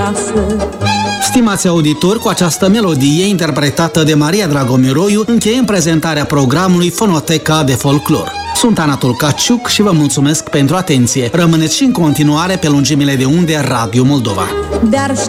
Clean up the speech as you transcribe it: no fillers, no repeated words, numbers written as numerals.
acasă. Stimați auditori, cu această melodie interpretată de Maria Dragomiroiu încheiem prezentarea programului Fonoteca de Folclor. Sunt Anatol Caciuc și vă mulțumesc pentru atenție. Rămâneți și în continuare pe lungimile de unde Radio Moldova.